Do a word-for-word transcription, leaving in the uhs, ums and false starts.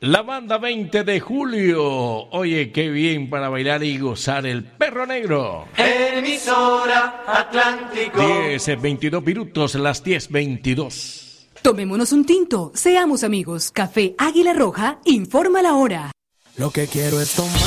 La banda veinte de julio. Oye, qué bien para bailar y gozar el Perro Negro. Emisora Atlántico. diez, veintidós minutos, las diez veintidós. Tomémonos un tinto, seamos amigos. Café Águila Roja informa la hora. Lo que quiero es tomar.